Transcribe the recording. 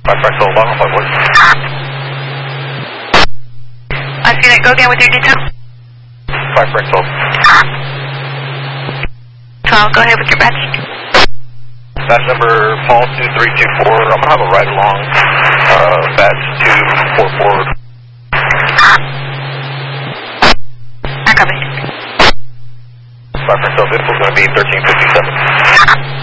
Frank Soul, long point, please. I see that. Go again with your detail. 5 Frank Soul. 12, go ahead with your batch. Batch number Paul 2324. I'm going to have a ride along. Batch 244. I copy. 5 Frank Soul, this is going to be 1357.